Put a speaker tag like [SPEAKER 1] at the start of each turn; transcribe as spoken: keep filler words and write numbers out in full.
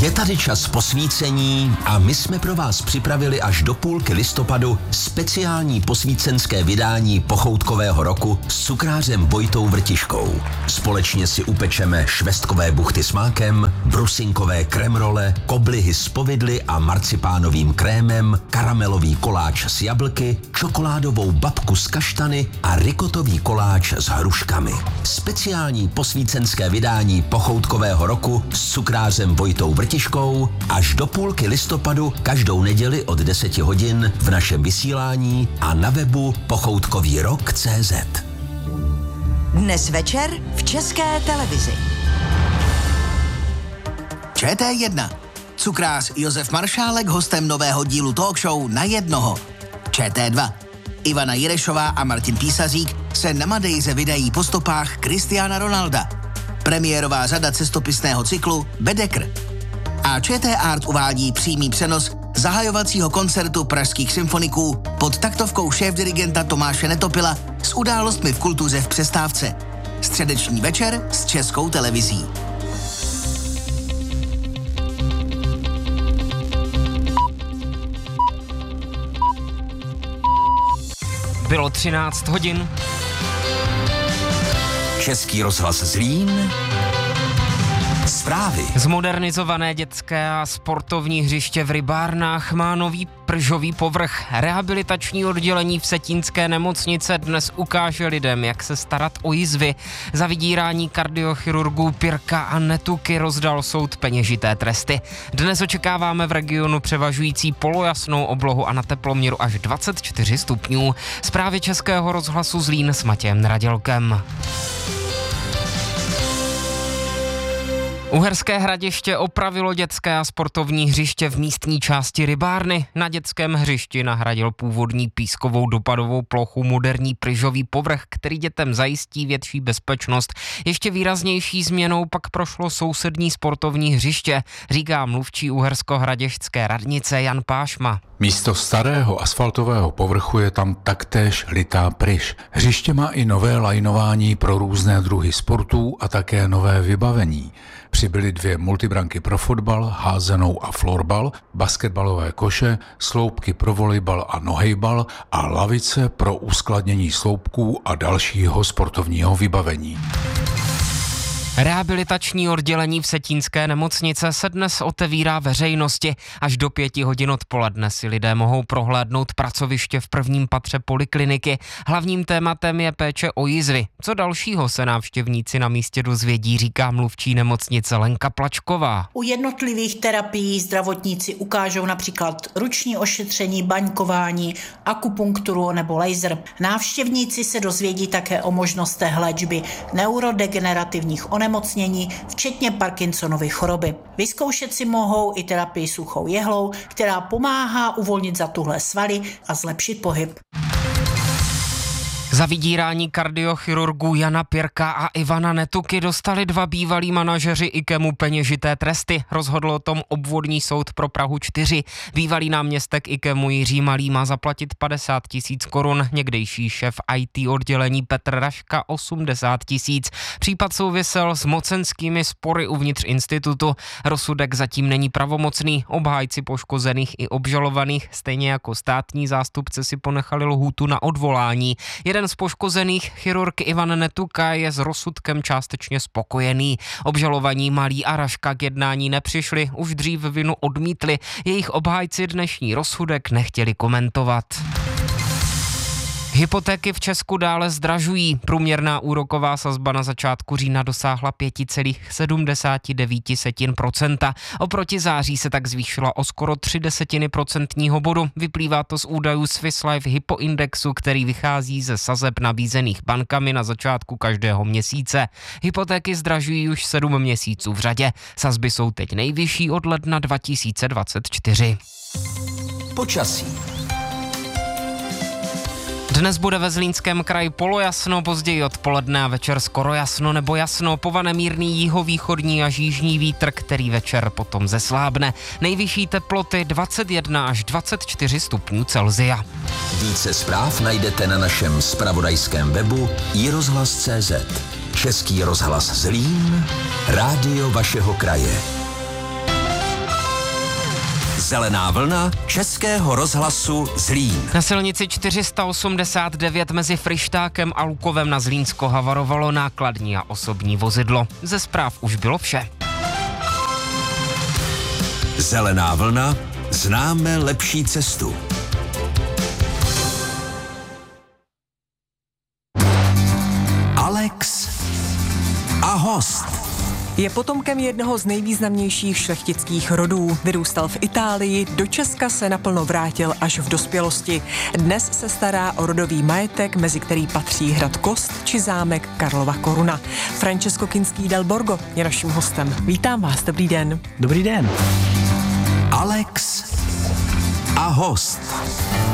[SPEAKER 1] Je tady čas posvícení a my jsme pro vás připravili až do půlky listopadu speciální posvícenské vydání pochoutkového roku s cukrářem Vojtou Vrtiškou. Společně si upečeme švestkové buchty s mákem, brusinkové kremrole, koblihy s povidly a marcipánovým krémem, karamelový koláč s jablky, čokoládovou babku s kaštany a rikotový koláč s hruškami. Speciální posvícenské vydání pochoutkového roku s cukrářem Vojtou Vrtiškou až do půlky listopadu každou neděli od deseti hodin v našem vysílání a na webu pochoutkový rok tečka cé zet.
[SPEAKER 2] Dnes večer v České televizi.
[SPEAKER 3] Č T jedna. Cukrář Josef Maršálek hostem nového dílu talk show Na jednoho. Č T dva. Ivana Jirešová a Martin Písařík se na Madejře vydají po stopách Cristiana Ronalda. Premiérová řada cestopisného cyklu Bedekr. A ČT Art uvádí přímý přenos zahajovacího koncertu pražských symfoniků pod taktovkou šéfdirigenta Tomáše Netopila s událostmi v kultuře v přestávce. Středeční večer s Českou televizí.
[SPEAKER 4] Bylo třináct hodin.
[SPEAKER 1] Český rozhlas Zlín. Zprávy.
[SPEAKER 4] Zmodernizované dětské a sportovní hřiště v Rybárnách má nový pržový povrch. Rehabilitační oddělení v Vsetínské nemocnice dnes ukáže lidem, jak se starat o jizvy. Za vydírání kardiochirurgů Pirka a Netuky rozdal soud peněžité tresty. Dnes očekáváme v regionu převažující polojasnou oblohu a na teploměru až dvacet čtyři stupňů. Zprávy Českého rozhlasu Zlín s Matějem Radělkem. Uherské Hradiště opravilo dětské a sportovní hřiště v místní části Rybárny. Na dětském hřišti nahradil původní pískovou dopadovou plochu moderní pryžový povrch, který dětem zajistí větší bezpečnost. Ještě výraznější změnou pak prošlo sousední sportovní hřiště, říká mluvčí uhersko-hradišťské radnice Jan Pášma.
[SPEAKER 5] Místo starého asfaltového povrchu je tam taktéž litá pryž. Hřiště má i nové lajnování pro různé druhy sportů a také nové vybavení. Přibyly dvě multibranky pro fotbal, házenou a florbal, basketbalové koše, sloupky pro volejbal a nohejbal a lavice pro uskladnění sloupků a dalšího sportovního vybavení.
[SPEAKER 4] Rehabilitační oddělení v Vsetínské nemocnice se dnes otevírá veřejnosti. Až do pěti hodin odpoledne si lidé mohou prohlédnout pracoviště v prvním patře polikliniky. Hlavním tématem je péče o jizvy. Co dalšího se návštěvníci na místě dozvědí, říká mluvčí nemocnice Lenka Plačková.
[SPEAKER 6] U jednotlivých terapií zdravotníci ukážou například ruční ošetření, baňkování, akupunkturu nebo laser. Návštěvníci se dozvědí také o možnostech léčby neurodegenerativních onemocnění, nemocnění, včetně Parkinsonovy choroby. Vyzkoušet si mohou i terapii suchou jehlou, která pomáhá uvolnit zatuhlé svaly a zlepšit pohyb.
[SPEAKER 4] Za vydírání kardiochirurgů Jana Pirka a Ivana Netuky dostali dva bývalí manažeři IKEMu peněžité tresty. Rozhodl o tom obvodní soud pro Prahu čtyři. Bývalý náměstek IKEMu Jiří Malý má zaplatit padesát tisíc korun, někdejší šéf í té oddělení Petr Raška osmdesát tisíc. Případ souvisel s mocenskými spory uvnitř institutu. Rozsudek zatím není pravomocný. Obhájci poškozených i obžalovaných, stejně jako státní zástupce, si ponechali lhůtu na odvolání. Jeden z poškozených, chirurg Ivan Netuka, je s rozsudkem částečně spokojený. Obžalovaní Malý a Raška k jednání nepřišli, už dřív vinu odmítli. Jejich obhájci dnešní rozsudek nechtěli komentovat. Hypotéky v Česku dále zdražují. Průměrná úroková sazba na začátku října dosáhla pět celá sedmdesát devět procenta. Oproti září se tak zvýšila o skoro tři desetiny procentního bodu. Vyplývá to z údajů Swiss Life Hypoindexu, který vychází ze sazeb nabízených bankami na začátku každého měsíce. Hypotéky zdražují už sedm měsíců v řadě. Sazby jsou teď nejvyšší od ledna dva tisíce dvacet čtyři.
[SPEAKER 1] Počasí.
[SPEAKER 4] Dnes bude ve Zlínském kraji polojasno, později odpoledne a večer skoro jasno nebo jasno, povane mírný jihovýchodní až jižní vítr, který večer potom zeslábne. Nejvyšší teploty dvacet jedna až dvacet čtyři stupňů Celsia.
[SPEAKER 1] Více zpráv najdete na našem zpravodajském webu i rozhlas tečka cé zet. Český rozhlas Zlín, rádio vašeho kraje. Zelená vlna Českého rozhlasu Zlín.
[SPEAKER 4] Na silnici čtyři sta osmdesát devět mezi Fryštákem a Lukovem na Zlínsko havarovalo nákladní a osobní vozidlo. Ze zpráv už bylo vše.
[SPEAKER 1] Zelená vlna, známe lepší cestu. Alex a host.
[SPEAKER 7] Je potomkem jednoho z nejvýznamnějších šlechtických rodů. Vyrůstal v Itálii, do Česka se naplno vrátil až v dospělosti. Dnes se stará o rodový majetek, mezi který patří hrad Kost či zámek Karlova Koruna. Francesco Kinský del Borgo je naším hostem. Vítám vás, dobrý den.
[SPEAKER 8] Dobrý den.
[SPEAKER 1] Alex a host.